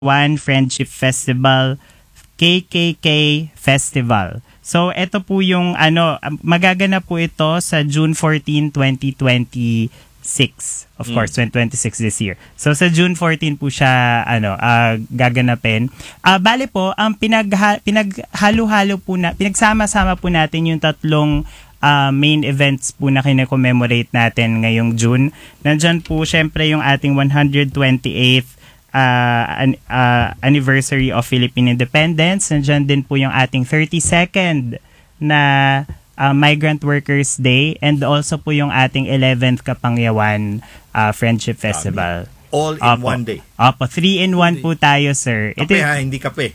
One Friendship Festival, KKK Festival. So, ito po yung magaganap po ito sa June 14, 2026. Of course, 2026 this year. So, sa June 14 po siya gaganapin. Bale po, ang pinaghalo-halo po pinagsama-sama po natin yung tatlong main events po na kine-commemorate natin ngayong June. Nandyan po syempre yung ating 128th anniversary of Philippine Independence. Nandiyan din po yung ating 32nd na Migrant Workers Day, and also po yung ating 11th Kapangyawan Friendship Festival. All in one day. Opo, 3-in-1 po tayo, sir. Kape hindi kape.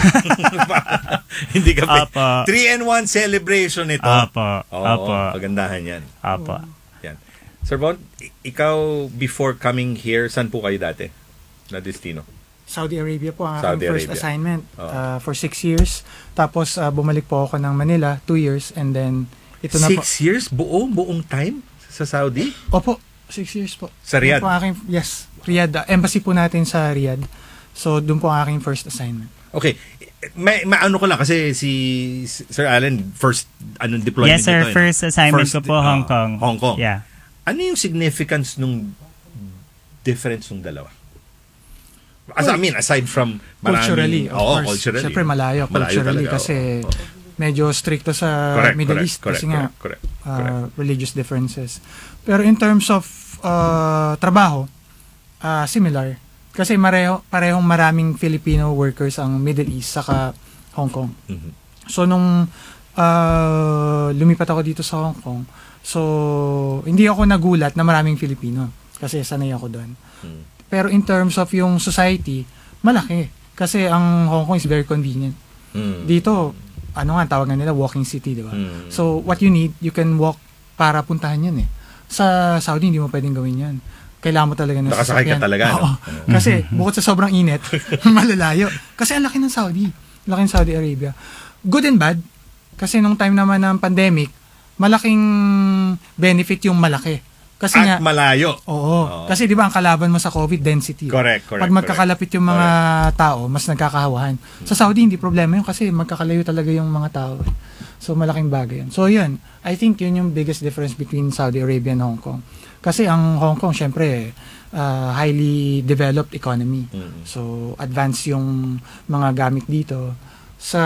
Hindi kape. 3-in-1 celebration ito. Opo. Pagandahan yan. Opo. Yan. Sir Von, ikaw before coming here, saan po kayo dati? Na destino? Saudi Arabia po ang first assignment for 6 years. Tapos bumalik po ako ng Manila 2 years, and then ito na 6 years? Buong time sa Saudi? Opo, 6 years po. Sa Riyadh? Yes, Riyadh. Embassy po natin sa Riyadh. So doon po ang aking first assignment. Okay. Maano ko lang kasi si Sir Alan first deployment Yes, sir. nito, First assignment ko po Hong Kong. Hong Kong. Yeah. Ano yung significance nung difference ng dalawa? Aside from culturally, of course. Culturally. Siyempre malayo culturally talaga, kasi medyo stricto sa Middle East kasi nga religious differences. Pero in terms of trabaho, similar. Kasi parehong maraming Filipino workers ang Middle East saka Hong Kong. Mm-hmm. So nung lumipat ako dito sa Hong Kong, so hindi ako nagulat na maraming Filipino kasi sanay ako doon. Pero in terms of yung society, malaki. Kasi ang Hong Kong is very convenient. Dito, tawag nila, walking city, di ba? So, what you need, you can walk para puntahan yan eh. Sa Saudi, hindi mo pwedeng gawin yan. Kailangan mo talaga ng nakasakay ka talaga. Oo. Kasi, bukod sa sobrang init, malalayo. Kasi ang laki ng Saudi. Laki ng Saudi Arabia. Good and bad. Kasi nung time naman ng pandemic, malaking benefit yung malaki. Kasi at malayo. Oo. Kasi di ba ang kalaban mo sa COVID, density. Correct. Pag magkakalapit yung mga tao, mas nagkakahawahan. Sa Saudi, hindi problema yun kasi magkakalayo talaga yung mga tao. So, malaking bagay yun. So, yun. I think yun yung biggest difference between Saudi Arabia and Hong Kong. Kasi ang Hong Kong, syempre, highly developed economy. So, advanced yung mga gamit dito. Sa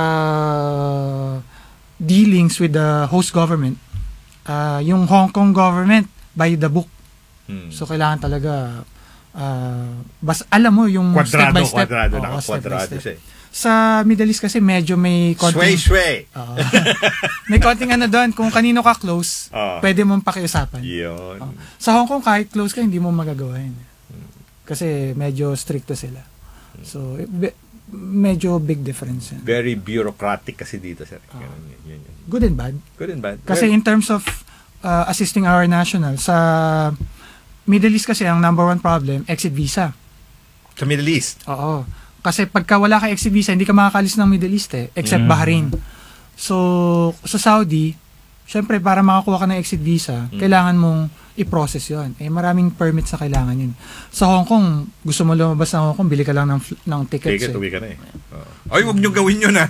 dealings with the host government, yung Hong Kong government, by the book. So, kailangan talaga alam mo yung step by step. Kwadrado siya. Sa Middle East kasi medyo may konting... Sway. May konting doon. Kung kanino ka close, pwede mong pakiusapan. Yun. Sa Hong Kong, kahit close ka, hindi mo magagawa yun. Kasi medyo stricto sila. So, medyo big difference yan. Very bureaucratic kasi dito, sir. Good and bad. Good and bad. Kasi in terms of assisting our national, sa Middle East kasi ang number one problem, exit visa. Sa Middle East? Oo. Kasi pagka wala ka exit visa, hindi ka makakalis ng Middle East except Bahrain. So, sa Saudi, syempre para makakuha ka ng exit visa, kailangan mong i-process yun. Maraming permits na kailangan yun. Sa Hong Kong, gusto mo lumabas ng Hong Kong, bili ka lang ng tickets. Ticket, uwi ka na Ay, huwag nyo gawin yun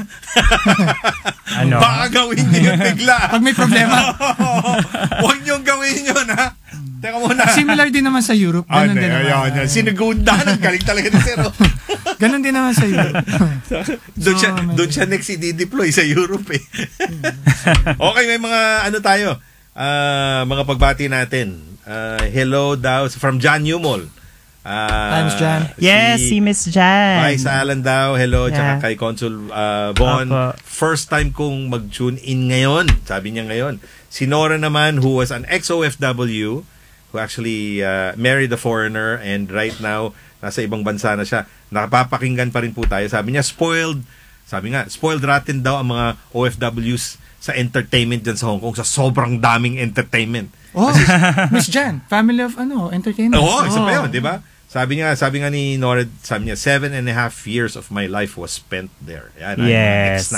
Baka gawin nyo yun bigla. Pag may problema. Huwag nyo gawin yun Teka muna. Similar din naman sa Europe. Ganun din naman. Sinugunda. Galing talaga ni Sir. Ganun din naman sa Europe. Doon siya next i-deploy sa Europe Okay, may mga tayo. Mga pagbati natin. Hello daw from John Newmol. Miss Jan. Yes, si Miss Jan. Bye sa Alan daw. Hello. Tsaka kay Consul Von. First time kong mag-tune in ngayon. Sabi niya ngayon. Si Nora naman, who was an ex-OFW, who actually married a foreigner and right now, nasa ibang bansa na siya. Nakapapakinggan pa rin po tayo. Sabi niya, spoiled rotten daw ang mga OFWs sa entertainment dyan sa Hong Kong, sa sobrang daming entertainment. Miss Jan, family of entertainment. Isa pa yun, di ba? Sabi nga ni Nora, sabi niya, 7.5 years of my life was spent there. Yan, yes.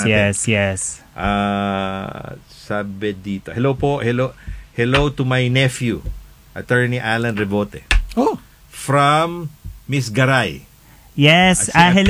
Sabi dito, hello to my nephew, Attorney Alan Rebote. From Miss Garay. Yes, hello.